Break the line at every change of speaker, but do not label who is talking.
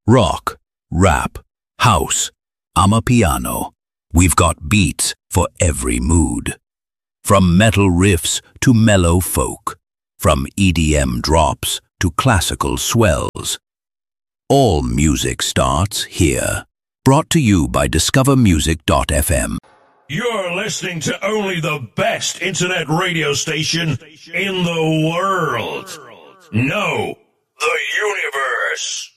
Rock, rap, house, amapiano. We've got beats for every mood. From metal riffs to mellow folk. From EDM drops to classical swells. All music starts here. Brought to you by discovermusic.fm.
You're listening to only the best internet radio station in the world. No, the universe.